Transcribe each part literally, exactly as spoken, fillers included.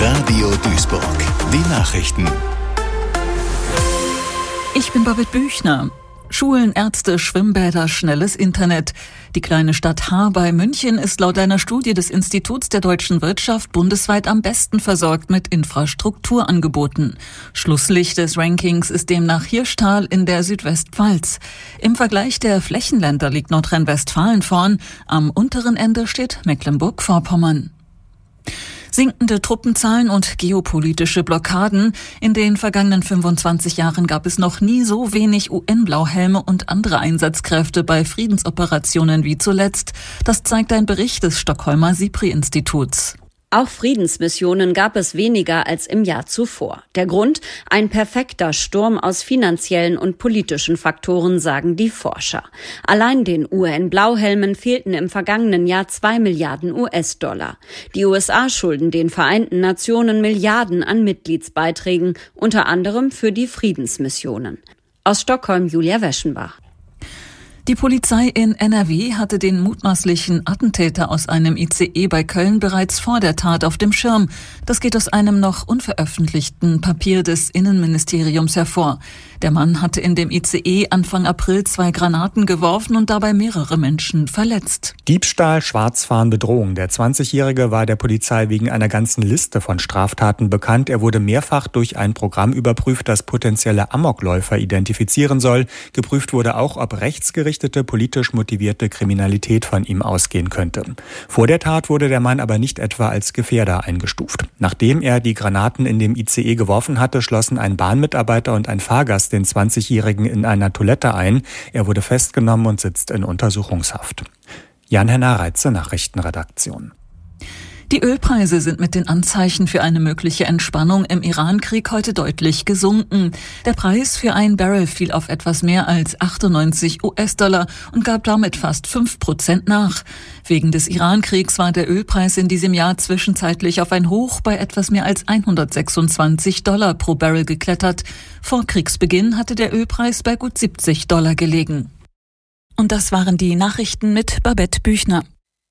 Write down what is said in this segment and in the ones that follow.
Radio Duisburg. Die Nachrichten. Ich bin Babette Büchner. Schulen, Ärzte, Schwimmbäder, schnelles Internet. Die kleine Stadt Haar bei München ist laut einer Studie des Instituts der deutschen Wirtschaft bundesweit am besten versorgt mit Infrastrukturangeboten. Schlusslicht des Rankings ist demnach Hirschtal in der Südwestpfalz. Im Vergleich der Flächenländer liegt Nordrhein-Westfalen vorn. Am unteren Ende steht Mecklenburg-Vorpommern. Sinkende Truppenzahlen und geopolitische Blockaden. In den vergangenen fünfundzwanzig Jahren gab es noch nie so wenig U N-Blauhelme und andere Einsatzkräfte bei Friedensoperationen wie zuletzt. Das zeigt ein Bericht des Stockholmer SIPRI-Instituts. Auch Friedensmissionen gab es weniger als im Jahr zuvor. Der Grund? Ein perfekter Sturm aus finanziellen und politischen Faktoren, sagen die Forscher. Allein den U N-Blauhelmen fehlten im vergangenen Jahr zwei Milliarden U S-Dollar. Die U S A schulden den Vereinten Nationen Milliarden an Mitgliedsbeiträgen, unter anderem für die Friedensmissionen. Aus Stockholm Julia Weschenbach. Die Polizei in N R W hatte den mutmaßlichen Attentäter aus einem I C E bei Köln bereits vor der Tat auf dem Schirm. Das geht aus einem noch unveröffentlichten Papier des Innenministeriums hervor. Der Mann hatte in dem I C E Anfang April zwei Granaten geworfen und dabei mehrere Menschen verletzt. Diebstahl, Schwarzfahren, Bedrohung. Der zwanzigjährige war der Polizei wegen einer ganzen Liste von Straftaten bekannt. Er wurde mehrfach durch ein Programm überprüft, das potenzielle Amokläufer identifizieren soll. Geprüft wurde auch, ob rechtsgerichtete politisch motivierte Kriminalität von ihm ausgehen könnte. Vor der Tat wurde der Mann aber nicht etwa als Gefährder eingestuft. Nachdem er die Granaten in dem I C E geworfen hatte, schlossen ein Bahnmitarbeiter und ein Fahrgast den zwanzigjährigen in einer Toilette ein. Er wurde festgenommen und sitzt in Untersuchungshaft. Jan-Henner Reitze, Nachrichtenredaktion. Die Ölpreise sind mit den Anzeichen für eine mögliche Entspannung im Iran-Krieg heute deutlich gesunken. Der Preis für ein Barrel fiel auf etwas mehr als achtundneunzig U S-Dollar und gab damit fast fünf Prozent nach. Wegen des Iran-Kriegs war der Ölpreis in diesem Jahr zwischenzeitlich auf ein Hoch bei etwas mehr als hundertsechsundzwanzig Dollar pro Barrel geklettert. Vor Kriegsbeginn hatte der Ölpreis bei gut siebzig Dollar gelegen. Und das waren die Nachrichten mit Babette Büchner.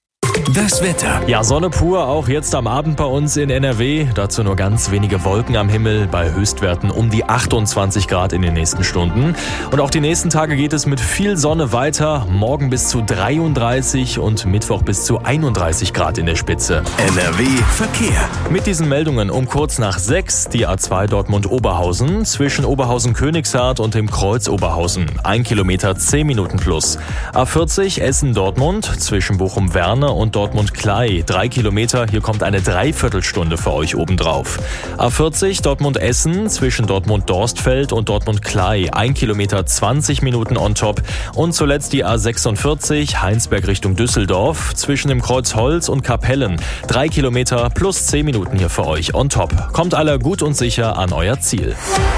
Das Wetter. Ja, Sonne pur, auch jetzt am Abend bei uns in N R W. Dazu nur ganz wenige Wolken am Himmel, bei Höchstwerten um die achtundzwanzig Grad in den nächsten Stunden. Und auch die nächsten Tage geht es mit viel Sonne weiter. Morgen bis zu dreiunddreißig und Mittwoch bis zu einunddreißig Grad in der Spitze. N R W Verkehr. Mit diesen Meldungen um kurz nach sechs die A zwei Dortmund-Oberhausen zwischen Oberhausen-Königshardt und dem Kreuz Oberhausen. Ein Kilometer, zehn Minuten plus. A vierzig Essen-Dortmund zwischen Bochum-Werne und Dortmund-Klei. Drei Kilometer, hier kommt eine Dreiviertelstunde für euch obendrauf. A vierzig Dortmund-Essen zwischen Dortmund-Dorstfeld und Dortmund-Klei. Ein Kilometer, zwanzig Minuten on top. Und zuletzt die A sechsundvierzig Heinsberg Richtung Düsseldorf zwischen dem Kreuz Holz und Kapellen. Drei Kilometer plus zehn Minuten hier für euch on top. Kommt alle gut und sicher an euer Ziel.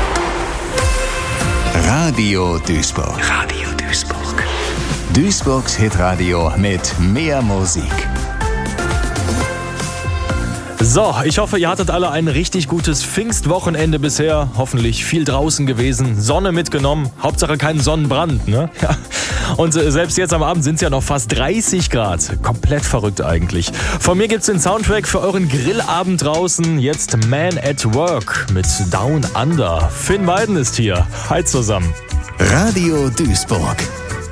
Radio Duisburg. Radio Duisburg. Duisburgs Hitradio mit mehr Musik. So, ich hoffe, ihr hattet alle ein richtig gutes Pfingstwochenende bisher. Hoffentlich viel draußen gewesen, Sonne mitgenommen. Hauptsache keinen Sonnenbrand, ne? Ja. Und äh, selbst jetzt am Abend sind es ja noch fast dreißig Grad. Komplett verrückt eigentlich. Von mir gibt's den Soundtrack für euren Grillabend draußen. Jetzt Man at Work mit Down Under. Finn Weiden ist hier. Hi zusammen. Radio Duisburg.